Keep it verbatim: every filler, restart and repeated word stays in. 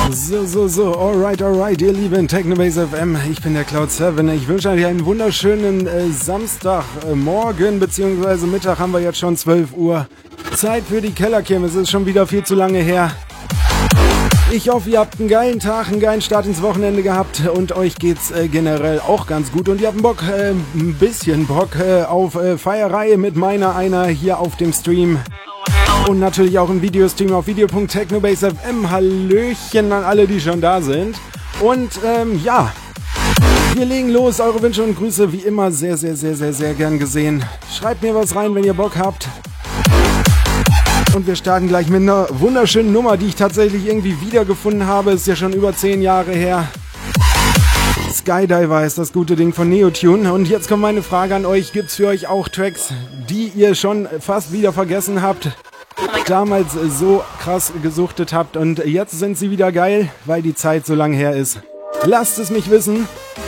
So, so, so, alright, alright, ihr lieben Technobase F M, ich bin der Cloud sieben. Ich wünsche euch einen wunderschönen äh, Samstagmorgen, äh, beziehungsweise Mittag haben wir jetzt schon zwölf Uhr. Zeit für die Kellerkirmes, es ist schon wieder viel zu lange her. Ich hoffe, ihr habt einen geilen Tag, einen geilen Start ins Wochenende gehabt und euch geht's äh, generell auch ganz gut. Und ihr habt einen Bock, äh, ein bisschen Bock äh, auf äh, Feierei mit meiner einer hier auf dem Stream. Und natürlich auch im Videostream auf video punkt technobase punkt f m. Hallöchen an alle, die schon da sind. Und ähm, ja, wir legen los. Eure Wünsche und Grüße wie immer sehr, sehr, sehr, sehr, sehr gern gesehen. Schreibt mir was rein, wenn ihr Bock habt. Und wir starten gleich mit einer wunderschönen Nummer, die ich tatsächlich irgendwie wiedergefunden habe. Ist ja schon über zehn Jahre her. Skydiver ist das gute Ding von Neotune. Und jetzt kommt meine Frage an euch. Gibt's für euch auch Tracks, die ihr schon fast wieder vergessen habt? Damals so krass gesuchtet habt und jetzt sind sie wieder geil, weil die Zeit so lang her ist. Lasst es mich wissen.